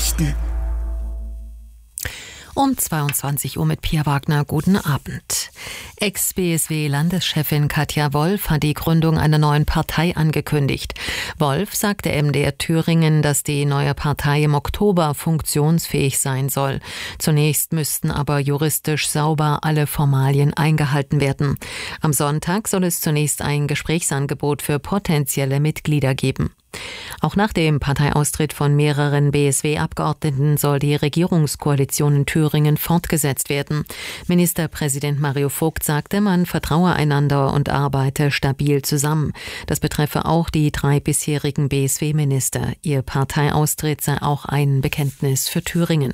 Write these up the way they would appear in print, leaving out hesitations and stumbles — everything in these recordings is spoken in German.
Nachrichten. Um 22 Uhr mit Pia Wagner. Guten Abend. Ex-BSW-Landeschefin Katja Wolf hat die Gründung einer neuen Partei angekündigt. Wolf sagte MDR Thüringen, dass die neue Partei im Oktober funktionsfähig sein soll. Zunächst müssten aber juristisch sauber alle Formalien eingehalten werden. Am Sonntag soll es zunächst ein Gesprächsangebot für potenzielle Mitglieder geben. Auch nach dem Parteiaustritt von mehreren BSW-Abgeordneten soll die Regierungskoalition in Thüringen fortgesetzt werden. Ministerpräsident Mario Vogt sagte, man vertraue einander und arbeite stabil zusammen. Das betreffe auch die 3 bisherigen BSW-Minister. Ihr Parteiaustritt sei auch ein Bekenntnis für Thüringen.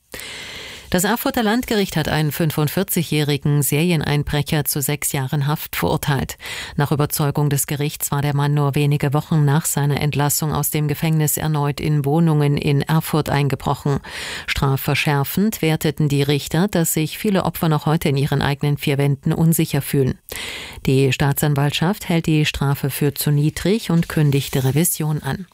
Das Erfurter Landgericht hat einen 45-jährigen Serieneinbrecher zu 6 Jahren Haft verurteilt. Nach Überzeugung des Gerichts war der Mann nur wenige Wochen nach seiner Entlassung aus dem Gefängnis erneut in Wohnungen in Erfurt eingebrochen. Strafverschärfend werteten die Richter, dass sich viele Opfer noch heute in ihren eigenen 4 Wänden unsicher fühlen. Die Staatsanwaltschaft hält die Strafe für zu niedrig und kündigte Revision an.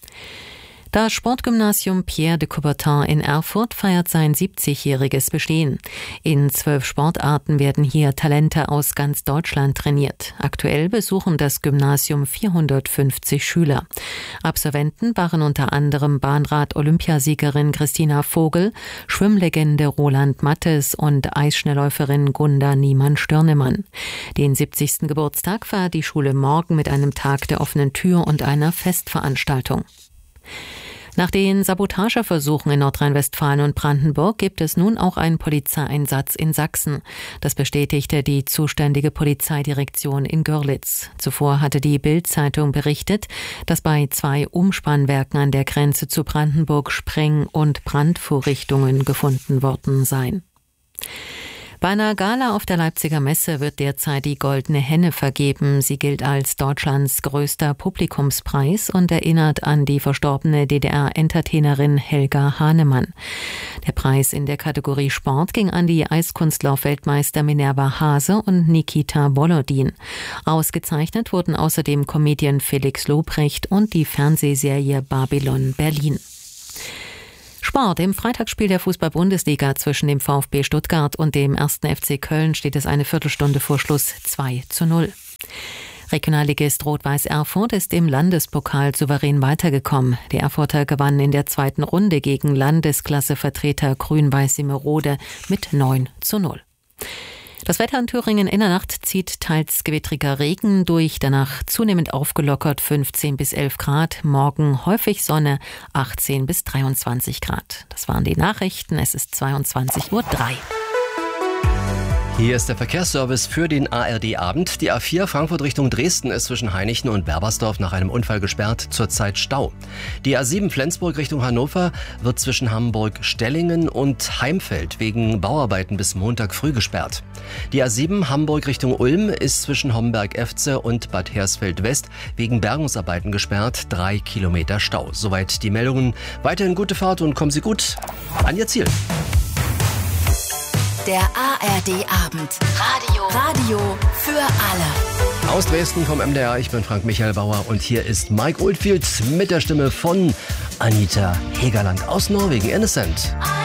Das Sportgymnasium Pierre de Coubertin in Erfurt feiert sein 70-jähriges Bestehen. In 12 Sportarten werden hier Talente aus ganz Deutschland trainiert. Aktuell besuchen das Gymnasium 450 Schüler. Absolventen waren unter anderem Bahnrad-Olympiasiegerin Christina Vogel, Schwimmlegende Roland Mattes und Eisschnellläuferin Gunda Niemann-Störnemann. Den 70. Geburtstag feiert die Schule morgen mit einem Tag der offenen Tür und einer Festveranstaltung. Nach den Sabotageversuchen in Nordrhein-Westfalen und Brandenburg gibt es nun auch einen Polizeieinsatz in Sachsen. Das bestätigte die zuständige Polizeidirektion in Görlitz. Zuvor hatte die Bild-Zeitung berichtet, dass bei 2 Umspannwerken an der Grenze zu Brandenburg Spreng- und Brandvorrichtungen gefunden worden seien. Bei einer Gala auf der Leipziger Messe wird derzeit die Goldene Henne vergeben. Sie gilt als Deutschlands größter Publikumspreis und erinnert an die verstorbene DDR-Entertainerin Helga Hahnemann. Der Preis in der Kategorie Sport ging an die Eiskunstlauf-Weltmeister Minerva Hase und Nikita Volodin. Ausgezeichnet wurden außerdem Comedian Felix Lobrecht und die Fernsehserie Babylon Berlin. Sport. Im Freitagsspiel der Fußball-Bundesliga zwischen dem VfB Stuttgart und dem 1. FC Köln steht es eine Viertelstunde vor Schluss 2:0. Regionalligist Rot-Weiß Erfurt ist im Landespokal souverän weitergekommen. Die Erfurter gewannen in der 2. Runde gegen Landesklassevertreter Grün-Weiß Simmerode mit 9:0. Das Wetter in Thüringen: in der Nacht zieht teils gewittriger Regen durch, danach zunehmend aufgelockert 15 bis 11 Grad. Morgen häufig Sonne, 18 bis 23 Grad. Das waren die Nachrichten, es ist 22:03 Uhr. Hier ist der Verkehrsservice für den ARD-Abend. Die A4 Frankfurt Richtung Dresden ist zwischen Heinichen und Berbersdorf nach einem Unfall gesperrt, zurzeit Stau. Die A7 Flensburg Richtung Hannover wird zwischen Hamburg-Stellingen und Heimfeld wegen Bauarbeiten bis Montag früh gesperrt. Die A7 Hamburg Richtung Ulm ist zwischen Homberg-Efze und Bad Hersfeld-West wegen Bergungsarbeiten gesperrt, 3 Kilometer Stau. Soweit die Meldungen. Weiterhin gute Fahrt und kommen Sie gut an Ihr Ziel. Der ARD-Abend. Radio für alle. Aus Dresden vom MDR, ich bin Frank Michael Bauer und hier ist Mike Oldfield mit der Stimme von Anita Hegerland aus Norwegen, Innocent.